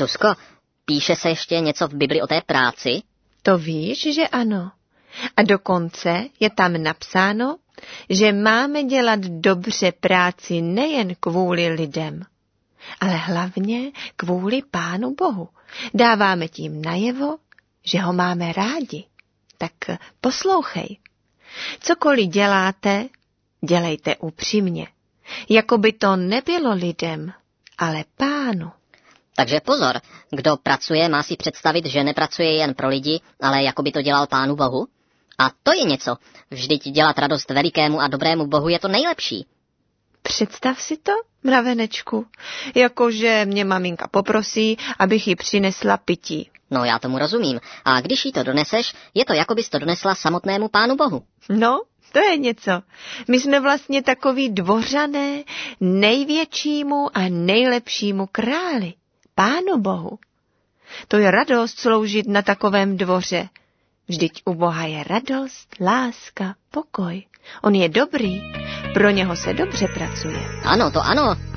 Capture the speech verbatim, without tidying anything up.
Zuzko, píše se ještě něco v Bibli o té práci? To víš, že ano. A dokonce je tam napsáno, že máme dělat dobře práci nejen kvůli lidem, ale hlavně kvůli Pánu Bohu. Dáváme tím najevo, že ho máme rádi. Tak poslouchej. Cokoliv děláte, dělejte upřímně. Jako by to nebylo lidem, ale Pánu. Takže pozor, kdo pracuje, má si představit, že nepracuje jen pro lidi, ale jako by to dělal Pánu Bohu. A to je něco. Vždyť dělat radost velikému a dobrému Bohu je to nejlepší. Představ si to, mravenečku, jakože mě maminka poprosí, abych jí přinesla pití. No, já tomu rozumím. A když jí to doneseš, je to, jako bys to donesla samotnému Pánu Bohu. No, to je něco. My jsme vlastně takový dvořané největšímu a nejlepšímu králi, Pánu Bohu. To je radost sloužit na takovém dvoře. Vždyť u Boha je radost, láska, pokoj. On je dobrý, pro něho se dobře pracuje. Ano, to ano.